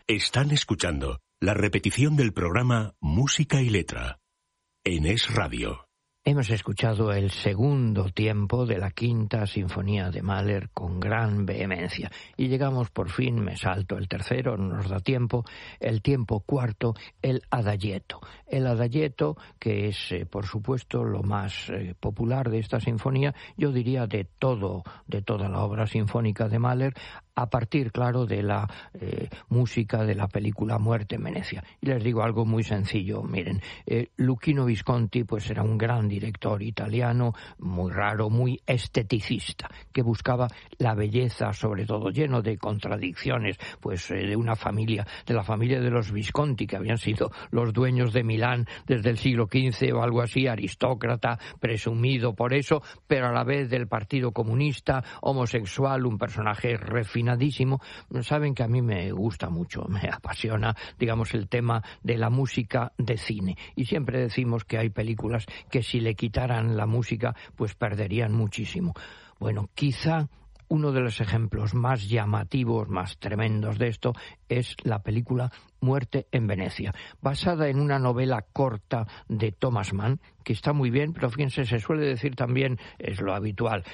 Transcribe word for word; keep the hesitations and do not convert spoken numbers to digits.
Están escuchando la repetición del programa Música y Letra en Es Radio. Hemos escuchado el segundo tiempo de la Quinta Sinfonía de Mahler con gran vehemencia. Y llegamos por fin, me salto el tercero, no nos da tiempo, el tiempo cuarto, el Adagietto. El Adagietto, que es, eh, por supuesto, lo más eh, popular de esta sinfonía, yo diría de todo, de toda la obra sinfónica de Mahler, a partir, claro, de la eh, música de la película Muerte en Venecia. Y les digo algo muy sencillo, miren, eh, Luchino Visconti pues era un gran director italiano, muy raro, muy esteticista, que buscaba la belleza, sobre todo lleno de contradicciones, pues eh, de una familia, de la familia de los Visconti, que habían sido los dueños de Milán desde el siglo quince o algo así, aristócrata, presumido por eso, pero a la vez del Partido Comunista, homosexual, un personaje refinado. Saben que a mí me gusta mucho, me apasiona, digamos, el tema de la música de cine. Y siempre decimos que hay películas que si le quitaran la música, pues perderían muchísimo. Bueno, quizá uno de los ejemplos más llamativos, más tremendos de esto, es la película Muerte en Venecia, basada en una novela corta de Thomas Mann, que está muy bien, pero fíjense, se suele decir también, es lo habitual,